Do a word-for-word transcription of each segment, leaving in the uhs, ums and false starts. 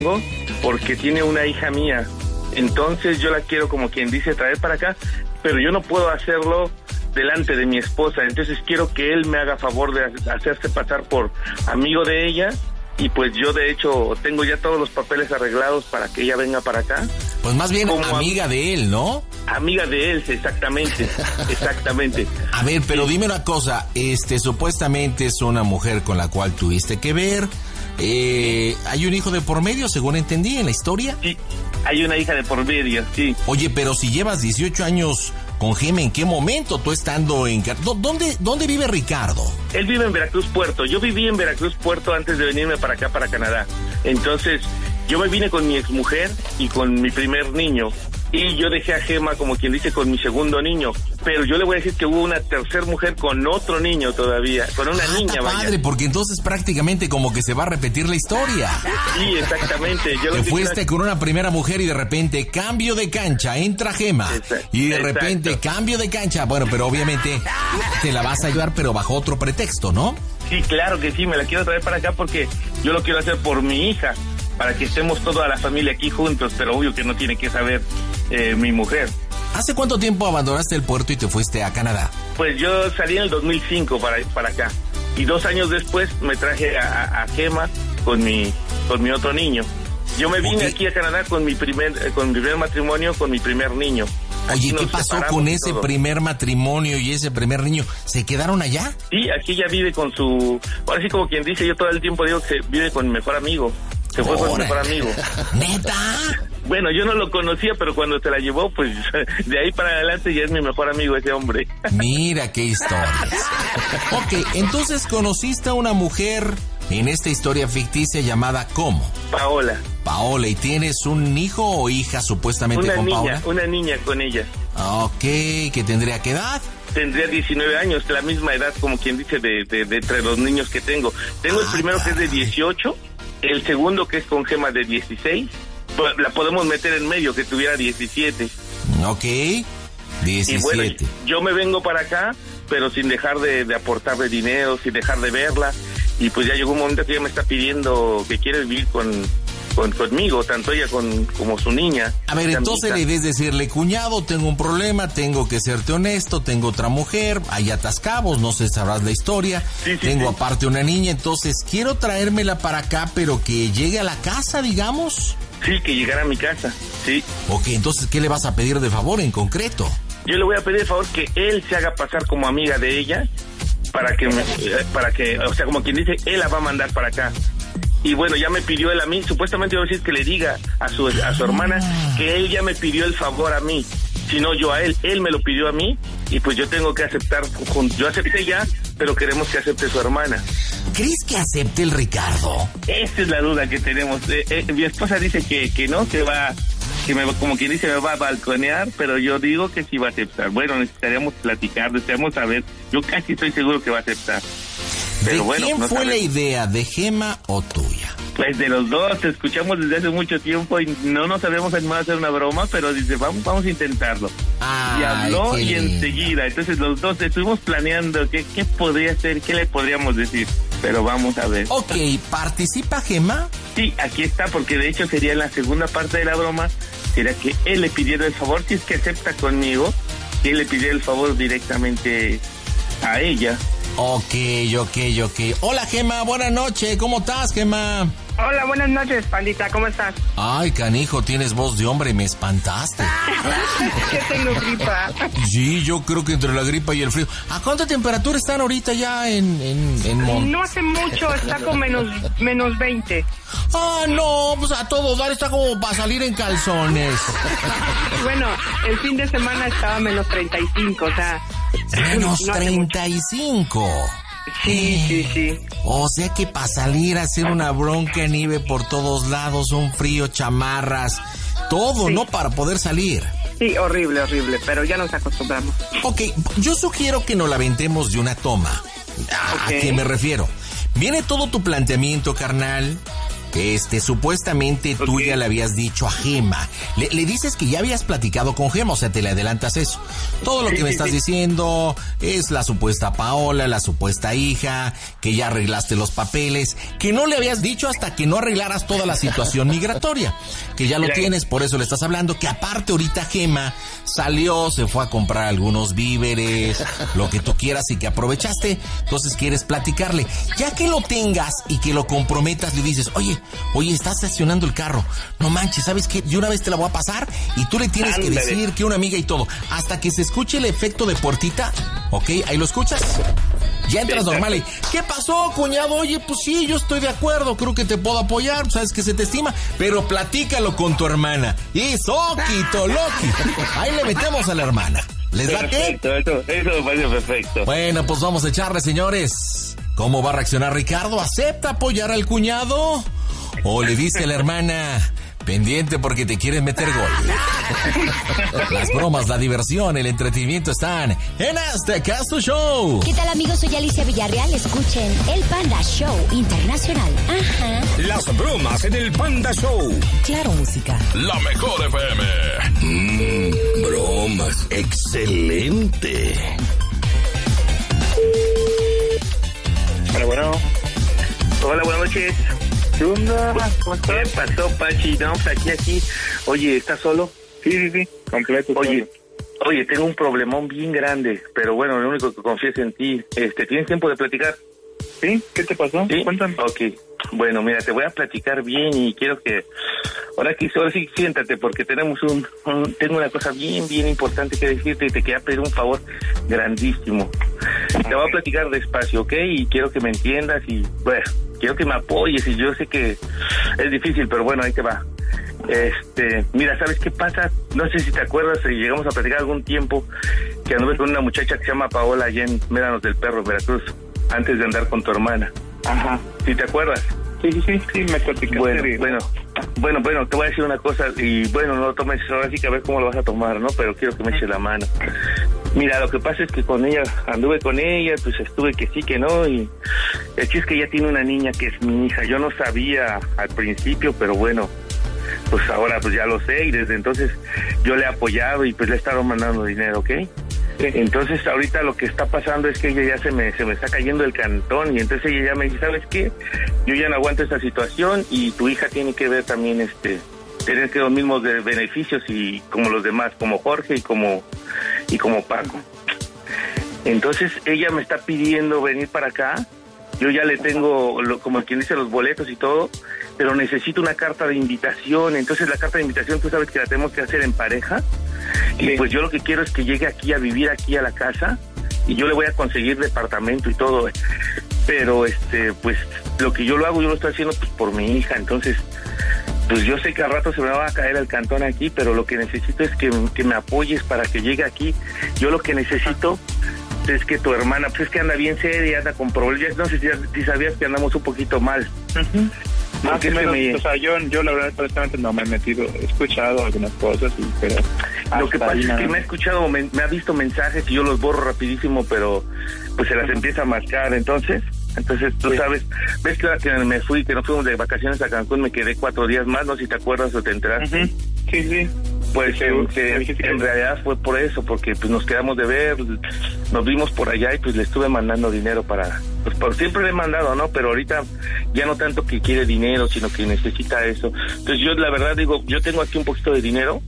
porque tiene una hija mía. Entonces yo la quiero, como quien dice, traer para acá, pero yo no puedo hacerlo delante de mi esposa. Entonces quiero que él me haga favor de hacerse pasar por amigo de ella. Y pues yo de hecho tengo ya todos los papeles arreglados para que ella venga para acá. Pues más bien como amiga am- de él, ¿no? Amiga de él, exactamente, exactamente. A ver, pero Sí. dime una cosa, este, supuestamente es una mujer con la cual tuviste que ver, eh, hay un hijo de por medio, según entendí en la historia. Sí, hay una hija de por medio, sí. Oye, pero si llevas dieciocho años con Gema, ¿en qué momento tú estando en... Car- ¿Dó- ¿Dónde, dónde vive Ricardo? Él vive en Veracruz Puerto. Yo viví en Veracruz Puerto antes de venirme para acá, para Canadá. Entonces, yo me vine con mi exmujer y con mi primer niño. Y yo dejé a Gema, como quien dice, con mi segundo niño. Pero yo le voy a decir que hubo una tercer mujer con otro niño todavía, con una Ah, niña, está vaya. padre, porque entonces prácticamente como que se va a repetir la historia. Sí, exactamente. Yo lo Te que fuiste quiero- con una primera mujer y de repente cambio de cancha, entra Gema. Exacto. Y de Exacto. repente cambio de cancha. Bueno, pero obviamente te la vas a ayudar, pero bajo otro pretexto, ¿no? Sí, claro que sí, me la quiero traer para acá porque yo lo quiero hacer por mi hija, para que estemos toda la familia aquí juntos, pero obvio que no tiene que saber eh, mi mujer. ¿Hace cuánto tiempo abandonaste el puerto y te fuiste a Canadá? Pues yo salí en el dos mil cinco para, para acá, y dos años después me traje a, a, a Gema con mi, con mi otro niño. Yo me vine Ok. aquí a Canadá con mi primer, eh, con mi primer matrimonio, con mi primer niño. Aquí Oye, ¿qué nos pasó separamos con y ese todo. primer matrimonio y ese primer niño? ¿Se quedaron allá? Sí, aquí ella vive con su... Ahora sí, como quien dice, yo todo el tiempo digo que vive con mi mejor amigo. Se fue con mi Órale. mejor amigo. ¿Neta? Bueno, yo no lo conocía, pero cuando se la llevó, pues de ahí para adelante ya es mi mejor amigo ese hombre. Mira qué historias. Ok, entonces conociste a una mujer en esta historia ficticia llamada ¿cómo? Paola. Paola, ¿y tienes un hijo o hija supuestamente Una con niña, Paola? una niña con ella. Ok, ¿que tendría qué edad? Tendría diecinueve años, la misma edad, como quien dice, de, de, de entre los niños que tengo. Tengo el Ah, primero que es de caray. dieciocho, el segundo que es con Gema de dieciséis, pues, la podemos meter en medio, que tuviera diecisiete. Ok, Y bueno, diecisiete. yo me vengo para acá, pero sin dejar de, de aportarle dinero, sin dejar de verla. Y pues ya llegó un momento que ella me está pidiendo que quiere vivir con, con conmigo, tanto ella con, como su niña. A ver, mi entonces hija. la idea es decirle, cuñado, tengo un problema, tengo que serte honesto, tengo otra mujer, hay atascabos, no sé, sabrás la historia, Sí, sí, tengo sí. aparte una niña, entonces quiero traérmela para acá, pero que llegue a la casa, digamos. Sí, que llegara a mi casa, sí. Ok, entonces, ¿qué le vas a pedir de favor en concreto? Yo le voy a pedir el favor que él se haga pasar como amiga de ella, para que, me- eh, para que, o sea, como quien dice, él la va a mandar para acá. Y bueno, ya me pidió él a mí, supuestamente voy a decir que le diga a su, a su hermana que él ya me pidió el favor a mí, si no yo a él, él me lo pidió a mí, y pues yo tengo que aceptar, jun- yo acepté ya, pero queremos que acepte su hermana. ¿Crees que acepte el Ricardo? Esa es la duda que tenemos. Eh, eh, mi esposa dice que, que no, que va, que me, como quien dice, me va a balconear, pero yo digo que sí va a aceptar. Bueno, necesitaríamos platicar, necesitaríamos saber. Yo casi estoy seguro que va a aceptar. Pero ¿De bueno, quién no fue la sabemos. idea, de Gema o tuya? Pues de los dos, te escuchamos desde hace mucho tiempo y no nos habíamos animado a hacer una broma, pero dice, vamos, vamos a intentarlo. Ay, y habló qué y linda. enseguida. Entonces los dos estuvimos planeando qué, qué podría ser, qué le podríamos decir. Pero vamos a ver. Ok, ¿participa Gema? Sí, aquí está, porque de hecho sería la segunda parte de la broma, sería que él le pidiera el favor, si es que acepta conmigo, que él le pidiera el favor directamente a ella. Ok, ok, ok. Hola Gema, buenas noches, ¿cómo estás Gema? Hola, buenas noches, pandita, ¿cómo estás? Ay, canijo, tienes voz de hombre, me espantaste. Que tengo gripa. Sí, yo creo que entre la gripa y el frío. ¿A cuánta temperatura están ahorita ya en, en, en Mon- No hace mucho, está con menos, menos veinte. Ah, no, pues a todo dar está como para salir en calzones. Bueno, el fin de semana estaba menos treinta y cinco, o sea... Menos no hace treinta y cinco. Sí, sí, sí. O sea que para salir a hacer una bronca nieve por todos lados, un frío, chamarras, todo, Sí. ¿no? Para poder salir. Sí, horrible, horrible, pero ya nos acostumbramos. Ok, yo sugiero que nos la aventemos de una toma. ¿A Ok. qué me refiero? Viene todo tu planteamiento, carnal. Este, supuestamente tú Okay. ya le habías dicho a Gema. Le, le dices que ya habías platicado con Gema, o sea, te le adelantas eso. Todo lo Sí, que me sí, estás sí. diciendo es la supuesta Paola, la supuesta hija, que ya arreglaste los papeles, que no le habías dicho hasta que no arreglaras toda la situación migratoria, que ya lo Mira. tienes, por eso le estás hablando, que aparte ahorita Gema salió, se fue a comprar algunos víveres, lo que tú quieras y que aprovechaste, entonces quieres platicarle. Ya que lo tengas y que lo comprometas, le dices, oye, oye, estás estacionando el carro, no manches, ¿sabes qué? Yo una vez te la voy a pasar y tú le tienes Ándale. que decir que una amiga y todo, hasta que se escuche el efecto de puertita, ¿ok? Ahí lo escuchas. Ya entras Exacto. normal y, ¿qué pasó, cuñado? Oye, pues sí, yo estoy de acuerdo, creo que te puedo apoyar, sabes que se te estima, pero platícalo con tu hermana. Y soquito, loqui. Ahí le metemos a la hermana. ¿Les late? Perfecto, eso, eso me parece perfecto. Bueno, pues vamos a echarle, señores. ¿Cómo va a reaccionar Ricardo? ¿Acepta apoyar al cuñado? ¿O le dice a la hermana, pendiente porque te quieren meter gol? Las bromas, la diversión, el entretenimiento están en este Casto Show. ¿Qué tal, amigos? Soy Alicia Villarreal. Escuchen el Panda Show Internacional. Ajá. Las bromas en el Panda Show. Claro, música. La mejor F M. Mmm, bromas. Excelente. Hola, bueno. Hola, buenas noches. ¿Qué onda? ¿Cómo ¿Qué estás? pasó, Pachi? No, pues aquí, aquí. Oye, ¿estás solo? Sí, sí, sí, completo. Oye, oye, tengo un problemón bien grande, pero bueno, lo único que confío es en ti. Este, ¿tienes tiempo de platicar? ¿Sí? ¿Qué te pasó? ¿Sí? Cuéntame. Ok. Bueno, mira, te voy a platicar bien y quiero que... Ahora que ahora sí, siéntate, porque tenemos un, un... Tengo una cosa bien, bien importante que decirte y te quería pedir un favor grandísimo. Te voy a platicar despacio, ¿ok? Y quiero que me entiendas y, bueno, quiero que me apoyes y yo sé que es difícil, pero bueno, ahí te va. Este, mira, ¿sabes qué pasa? No sé si te acuerdas, si llegamos a platicar algún tiempo que anduve con una muchacha que se llama Paola allá en Médanos del Perro, Veracruz, antes de andar con tu hermana. Ajá. ¿Sí te acuerdas? Sí, sí, sí, sí, me platicaste. Bueno, de- bueno, bueno, bueno, te voy a decir una cosa y bueno, no lo tomes, ahora sí que a ver cómo lo vas a tomar, ¿no? Pero quiero que me eches la mano. Mira, lo que pasa es que con ella, anduve con ella, pues estuve que sí, que no, y el chiste es que ella tiene una niña que es mi hija. Yo no sabía al principio, pero bueno, pues ahora pues ya lo sé y desde entonces yo le he apoyado y pues le he estado mandando dinero, ¿ok? Entonces ahorita lo que está pasando es que ella ya se me se me está cayendo el cantón y entonces ella ya me dice, ¿sabes qué? Yo ya no aguanto esta situación y tu hija tiene que ver también este tener que los mismos de beneficios y como los demás, como Jorge y como y como Paco. Entonces ella me está pidiendo venir para acá. Yo ya le tengo, lo, como quien dice, los boletos y todo, pero necesito una carta de invitación. Entonces la carta de invitación tú sabes que la tenemos que hacer en pareja. Y pues yo lo que quiero es que llegue aquí a vivir aquí a la casa y yo le voy a conseguir departamento y todo. Pero este, pues lo que yo lo hago, yo lo estoy haciendo pues por mi hija. Entonces, pues yo sé que al rato se me va a caer el cantón aquí, pero lo que necesito es que, que me apoyes para que llegue aquí. Yo lo que necesito es que tu hermana, pues es que anda bien seria, anda con problemas. No sé si, si sabías que andamos un poquito mal. Ujú. Más Porque o se menos, me- o sea, yo, yo la verdad, honestamente no me he metido, he escuchado algunas cosas, y, pero... Lo que hasta pasa ahí es nada que me ha más. escuchado, me, me ha visto mensajes y yo los borro rapidísimo, pero pues se las empieza a marcar. Entonces, entonces tú Sí. sabes, ves que ahora que me fui, que no fuimos de vacaciones a Cancún, me quedé cuatro días más, no sé si te acuerdas o te enteraste. Ujú. Sí, sí. Pues Sí, en, sí, que- sí, sí. en realidad fue por eso, porque pues nos quedamos de ver, nos vimos por allá y pues le estuve mandando dinero para, pues por siempre le he mandado, ¿no? Pero ahorita ya no tanto que quiere dinero, sino que necesita eso. Entonces yo la verdad digo, yo tengo aquí un poquito de dinero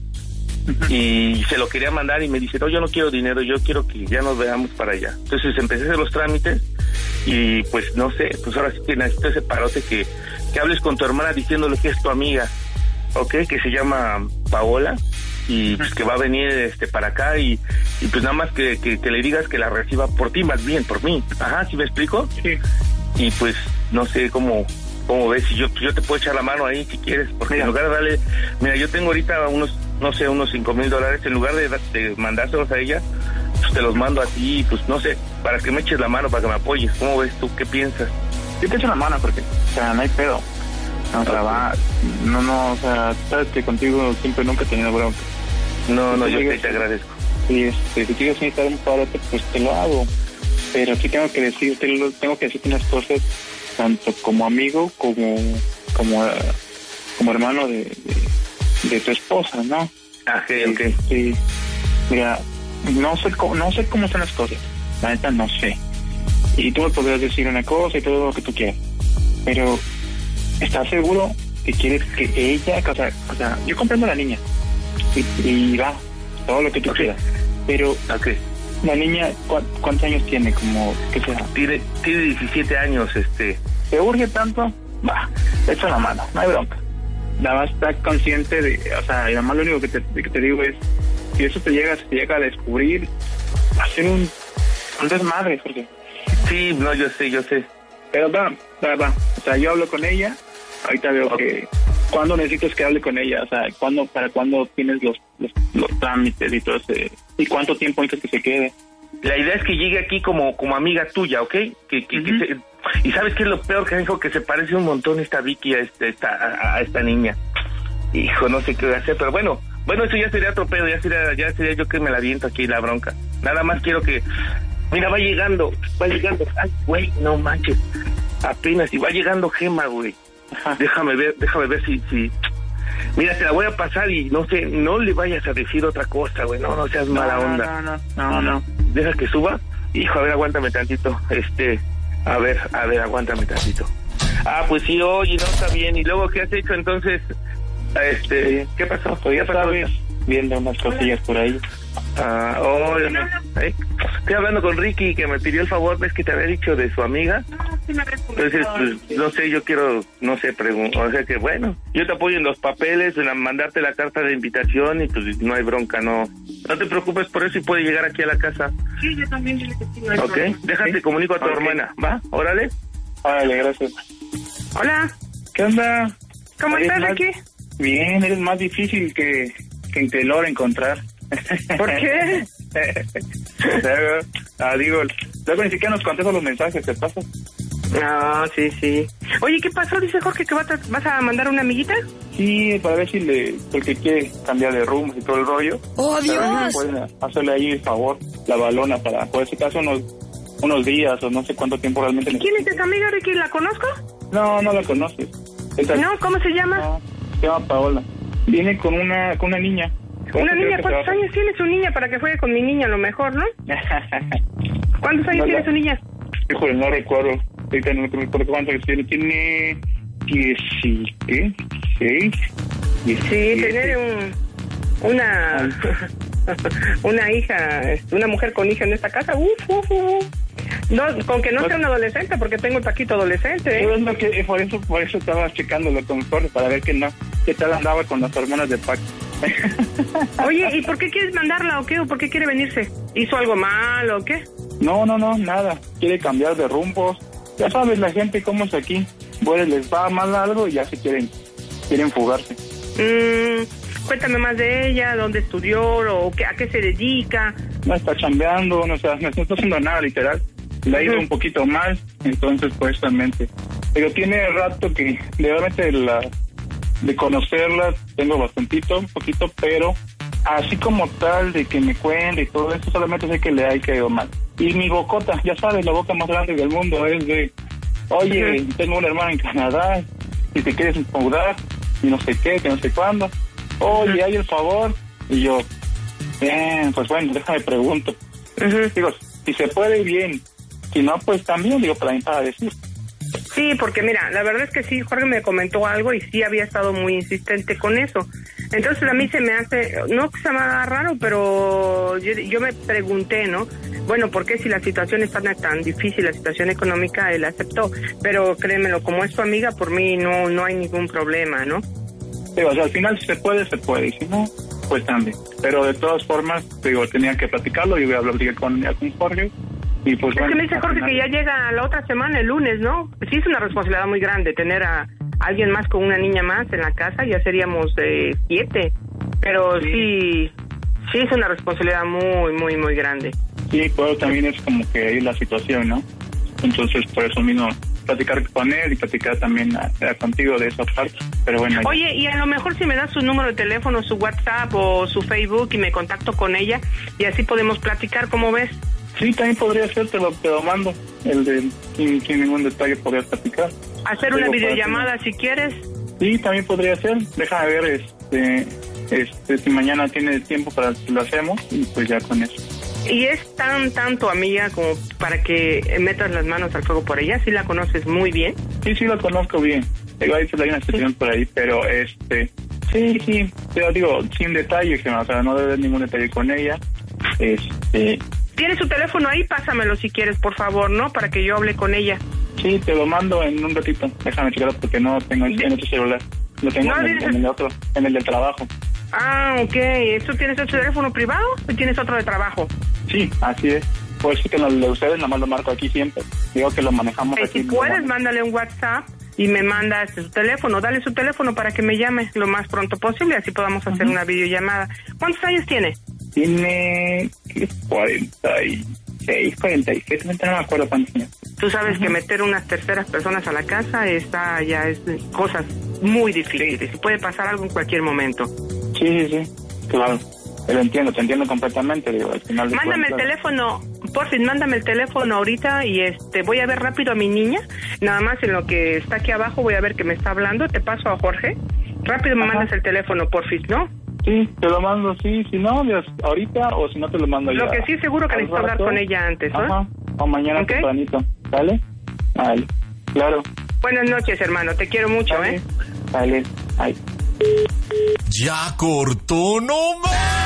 y se lo quería mandar y me dice, no, yo no quiero dinero, yo quiero que ya nos veamos para allá. Entonces empecé a hacer los trámites y pues no sé, pues ahora sí que necesito ese parote que, que hables con tu hermana diciéndole que es tu amiga, ¿ok? Que se llama Paola y pues que va a venir este para acá y, y pues nada más que, que, que le digas que la reciba por ti, más bien por mí. Ajá, ¿sí me explico? Sí. Y pues no sé cómo cómo ves, si yo yo te puedo echar la mano ahí si quieres, porque Mira. en lugar de darle, mira, yo tengo ahorita unos, no sé, unos cinco mil dólares, en lugar de, de mandárselos a ella, pues te los mando a ti, pues no sé, para que me eches la mano, para que me apoyes. ¿Cómo ves tú? ¿Qué piensas? Yo te echo la mano porque, o sea, no hay pedo. No, o sea, Ok. va, no, no, o sea, sabes que contigo siempre nunca he tenido bronca. No, no, yo Sí, te, sí. te agradezco. Y este, si quieres necesitar un parote, pues te lo hago. Pero sí tengo que decirte, tengo que decirte unas cosas, tanto como amigo, como como, como hermano de, de, de tu esposa, ¿no? Ah, ok, ok. Sí. Mira, no sé cómo, no sé cómo están las cosas. La neta no sé. Y tú me podrías decir una cosa y todo lo que tú quieras. Pero, ¿estás seguro que quieres que ella, o sea, o sea yo comprendo a la niña y, y va, todo lo que tú okay. quieras, pero okay. la niña, ¿cu ¿cuántos años tiene? Como, ¿qué sea? Tiene, tiene diecisiete años, este. ¿Te urge tanto? Va, echa la mano, no hay bronca. Nada más está consciente de, o sea, y nada más lo único que te, que te digo es, si eso te llega, si te llega a descubrir, va a ser un, un desmadre, porque... Sí, no, yo sé, yo sé. Pero va, va, va, o sea, yo hablo con ella. Ahorita veo okay. que cuándo necesitas que hable con ella, o sea, cuándo, para cuándo tienes los, los, los trámites y todo ese, y cuánto tiempo necesitas que se quede. La idea es que llegue aquí como como amiga tuya, ¿ok? Que, que, uh-huh. que se, y sabes qué es lo peor, que dijo que se parece un montón esta Vicky a este esta a, a esta niña. Hijo, no sé qué voy a hacer, pero bueno, bueno, eso ya sería otro pedo, ya sería ya sería yo que me la viento aquí la bronca. Nada más quiero que, mira, va llegando, va llegando, ay, güey, no manches, apenas y va llegando Gema, güey. Ajá. Déjame ver, déjame ver si, si... Mira, te la voy a pasar y no sé, no le vayas a decir otra cosa, güey, no, no seas no, mala onda. No, no, no, no. Deja que suba. Hijo, a ver, aguántame tantito. Este, a ver, a ver, aguántame tantito. Ah, pues sí, oye, no, está bien. ¿Y luego qué has hecho entonces? Este, ¿qué pasó? ¿Todavía sabes? Viendo unas cosillas por ahí. Ah, oh, no. ¿Eh? Estoy hablando con Ricky, que me pidió el favor, ves que te había dicho de su amiga. Entonces, pues, no sé, yo quiero, no sé, preguntar, o sea que bueno, yo te apoyo en los papeles, en mandarte la carta de invitación y pues no hay bronca, no, no te preocupes por eso y puede llegar aquí a la casa. Sí, yo también dile que sí, no hay Ok, problema. déjate, ¿Sí? comunico a tu okay. hermana, ¿va? Órale. Órale, gracias. Hola. ¿Qué onda? ¿Cómo estás, más... Ricky? Bien, eres más difícil que, que en Telor encontrar. ¿Por qué? ah, digo, luego ni siquiera nos contestas los mensajes, ¿te pasa? No, sí, sí. Oye, ¿qué pasó? Dice Jorge que vas a, vas a mandar una amiguita. Sí, para ver si le, porque quiere cambiar de rumbo y todo el rollo. ¡Oh, Dios! Pueden hacerle ahí el favor, la balona, para, por ese caso, unos, unos días o no sé cuánto tiempo realmente. ¿Quién es esa amiga, Ricky? ¿La conozco? No, no la conoces. Esa, no, ¿cómo se llama? No, se llama Paola. Viene con una, con una niña. ¿Una niña? ¿Cuántos años tiene su niña para que juegue con mi niña a lo mejor, no? ¿Cuántos años no, tiene la... su niña? Híjole, no recuerdo. Ahorita no recuerdo cuántos años tiene. Tiene diecisiete, dieciséis. Sí, tener un, una una hija, una mujer con hija en esta casa, uf, uf, uf. No, con que no sea un adolescente, porque tengo el Paquito adolescente. ¿eh? Por eso, que, por eso, por eso estaba checándolo con Jorge, para ver que no, qué tal andaba con las hormonas de Paco. Oye, ¿y por qué quieres mandarla o qué? ¿O por qué quiere venirse? ¿Hizo algo mal o qué? No, no, no, nada. Quiere cambiar de rumbos. Ya sabes, la gente cómo es aquí. Bueno, les va mal algo y ya se quieren, quieren fugarse. Mm, cuéntame más de ella, dónde estudió o qué, a qué se dedica. No está chambeando, no, o sea, no está haciendo nada, literal. Le ha ido uh-huh. un poquito mal, entonces, pues, realmente. Pero tiene rato que, realmente, la, de conocerla, tengo bastantito, un poquito, pero así como tal, de que me cuente y todo eso, solamente sé que le ha caído mal. Y mi bocota, ya sabes, la boca más grande del mundo es de, oye, uh-huh. tengo una hermana en Canadá, si te quieres mudar, y no sé qué, que no sé cuándo. Oye, uh-huh. hay el favor. Y yo, bien, pues bueno, déjame pregunto. Uh-huh. Digo, si se puede, bien. Si no, pues también, digo, para mí, para decir. Sí, porque mira, la verdad es que sí, Jorge me comentó algo y sí había estado muy insistente con eso. Entonces a mí se me hace, no que se me haga raro, pero yo, yo me pregunté, ¿no? Bueno, ¿por qué si la situación está tan difícil, la situación económica, él aceptó? Pero créemelo, como es tu amiga, por mí no no hay ningún problema, ¿no? Sí, o sea, al final si se puede, se puede, y si no, pues también. Pero de todas formas, digo, tenía que platicarlo, yo voy a hablar con, con Jorge. Y pues, es bueno, que me dice Jorge que ya llega la otra semana, el lunes, ¿no? Sí es una responsabilidad muy grande tener a alguien más con una niña más en la casa, ya seríamos eh, siete, pero sí. sí, sí es una responsabilidad muy, muy, muy grande. Sí, pero también es como que ahí la situación, ¿no? Entonces, por eso mismo, platicar con él y platicar también a, a contigo de esa parte, pero bueno. Oye, y a lo mejor si me das su número de teléfono, su WhatsApp o su Facebook y me contacto con ella y así podemos platicar, ¿cómo ves? Sí, también podría ser, te lo, te lo mando, el de sin, sin ningún detalle podría platicar. Hacer una videollamada si quieres. Sí, también podría ser, déjame ver este, este si mañana tiene tiempo para que lo hacemos y pues ya con eso. ¿Y es tan, tan tu amiga como para que metas las manos al fuego por ella? ¿Sí la conoces muy bien? Sí, sí la conozco bien, igual hay una excepción sí. por ahí, pero este, sí, sí, pero digo, sin detalle, que no, o sea, no debe haber ningún detalle con ella, este... ¿Tienes su teléfono ahí? Pásamelo si quieres, por favor, ¿no? Para que yo hable con ella. Sí, te lo mando en un ratito. Déjame checarlo porque no tengo en otro celular. Lo tengo no, en, el, en el otro, en el del trabajo. Ah, ok. ¿Tú tienes otro teléfono privado o tienes otro de trabajo? Sí, así es. Pues sí que lo de ustedes nada más lo marco aquí siempre. Digo que lo manejamos eh, aquí. Si puedes, mándale un WhatsApp y me mandas su teléfono. Dale su teléfono para que me llame lo más pronto posible, así podamos hacer uh-huh. una videollamada. ¿Cuántos años tiene? Tiene cuarenta y seis, cuarenta y siete, no me acuerdo cuántos años. Tú sabes uh-huh. que meter unas terceras personas a la casa está ya es cosas muy difíciles. Sí. Puede pasar algo en cualquier momento. Sí, sí, sí, claro. Te lo entiendo, te entiendo completamente. Digo, al final de mándame cuentas... el teléfono, por fin, mándame el teléfono ahorita y este voy a ver rápido a mi niña. Nada más en lo que está aquí abajo voy a ver que me está hablando. Te paso a Jorge. Rápido me Ajá. mandas el teléfono, por fin, ¿no? Sí, te lo mando, sí, si no, Dios, ahorita o si no te lo mando lo ya. Lo que sí, seguro que necesito hablar con ella antes, ¿no? Ajá, o mañana ¿Okay? tempranito, ¿vale? Vale, claro. Buenas noches, hermano, te quiero mucho, vale. ¿eh? Vale, ay. Ya cortó, no más.